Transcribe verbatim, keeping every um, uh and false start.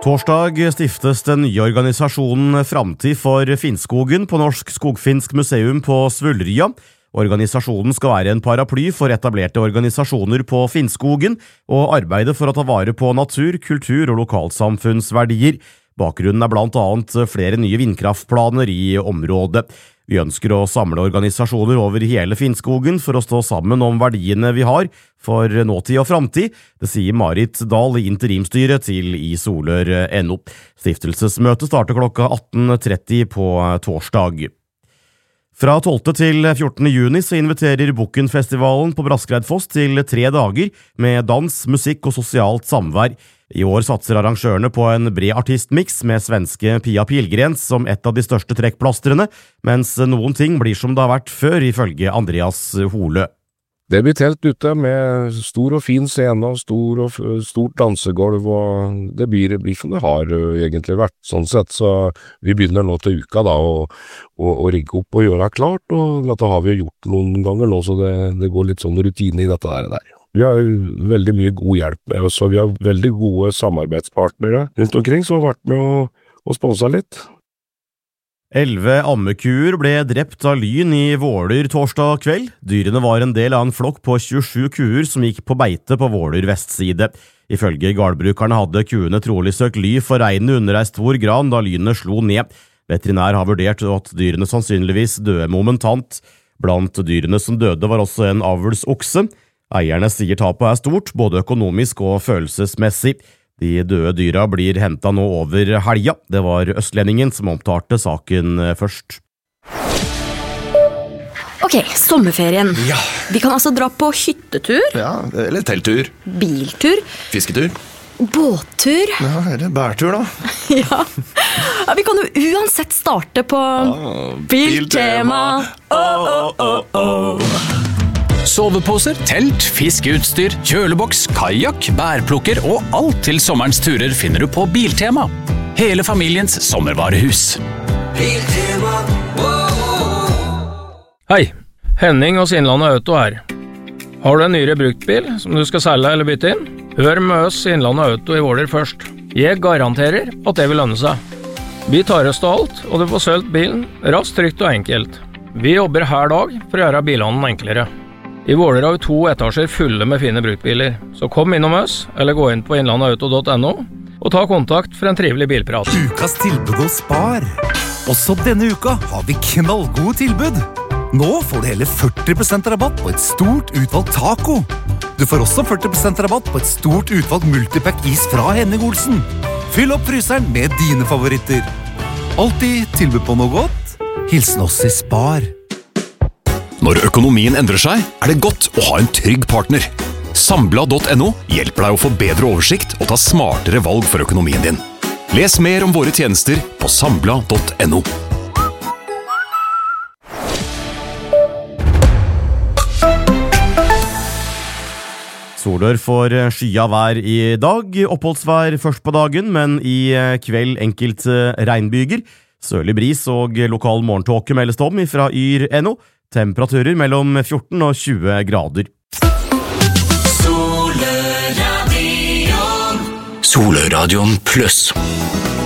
Torsdag stiftes den nye organisasjonen Framtid for Finnskogen på Norsk Skogfinsk Museum på Svullrya. Organisasjonen skal være en paraply for etablerte organisasjoner på Finnskogen og arbeide for å ta vare på natur, kultur og lokalsamfunnsverdier. Bakgrunnen er blant annet flere nye vindkraftplaner i området. Vi ønsker å samle organisasjoner over hele Finnskogen for å stå sammen om verdiene vi har for nåtid og framtid. Det sier Marit Dahl i interimstyret til i Solør punktum no. Stiftelsesmøtet starter klokka atten tretti på torsdag. Fra tolvte til fjortende juni så inviterer Bukkenfestivalen på Braskreidfoss til tre dager med dans, musikk og sosialt samvær. I år satser arrangørene på en bred artistmix med svenske Pia Pilgrens som et av de største trekkplastrene, mens noen ting blir som det har vært før, ifølge Andreas Hole. Det blir telt ute med stor og fin scene og stor og stort dansegolv, og det blir, det blir som det har egentlig vært. Sånn sett, så vi begynner nå til uka da, å, å, å rigge opp og gjøre det klart, og dette har vi gjort noen ganger nå, så det, det går litt sånn rutine i dette der. der. Vi har veldig mye god hjelp med oss, og vi har veldig gode samarbeidspartnere rundt omkring som har vært med å, å sponse litt. Elleve ammekuer ble drept av lyn i Våler torsdag kveld. Dyrene var en del av en flokk på tjuesju kuer som gikk på beite på Våler vestside. Ifølge gårdbrukerne hadde kuene trolig søkt ly for regnet under ei stor gran da lynet slo ned. Veterinær har vurdert at dyrene sannsynligvis døde momentant. Blant dyrene som døde var også en avlsokse. Eierne sier tapet er stort, både økonomisk og følelsesmessig. De døde dyra blir hentet nå over helga. Det var Østlendingen som omtalte saken først. Ok, sommerferien. Ja. Vi kan altså dra på hyttetur. Ja, eller telttur. Biltur. Fisketur. Båttur. Ja, eller bærtur da. ja. ja, vi kan jo uansett starte på ah, Biltema. Oh, oh, oh, oh. Soveposer, telt, fiskeutstyr, kjøleboks, kajak, bærplukker og alt til sommerens turer finner du på Biltema. Hele familiens sommervarehus. Biltema, wow. Hei, Henning hos Innlandet Auto her. Har du en nyere bruktbil som du skal selge eller bytte inn? Hør med oss Innlandet Auto i Våler først. Jeg garanterer at det vil lønne seg. Vi tar oss til alt, og du får solgt bilen raskt, trygt og enkelt. Vi jobber hver dag for å gjøre bilene enklere. I Våler har vi to etasjer fulle med fine bruktbiler, så kom innom oss, eller gå inn på innlandauto punktum no, og ta kontakt for en trivelig bilprat. Ukas tilbud hos Spar. Også denne uka har vi knallgode tilbud. Nå får du hele førti prosent rabatt på et stort utvalgt taco. Du får også førti prosent rabatt på et stort utvalgt multipack is fra Henning Olsen. Fyll opp fryseren med dine favoritter. Alltid tilbud på noe godt. Hilsen oss i Spar. Når økonomien endrer seg, er det godt å ha en trygg partner. Sambla punktum no hjelper deg å få bedre oversikt og ta smartere valg for økonomien din. Les mer om våre tjenester på Sambla punktum no. Solør får skya vær i dag, oppholdsvær først på dagen, men i kveld enkelte regnbyger. Sørlig bris og lokal morgentåke meldes om fra yr punktum no. Temperaturer mellom fjorten og tjue grader. Soløradion. Soløradion pluss.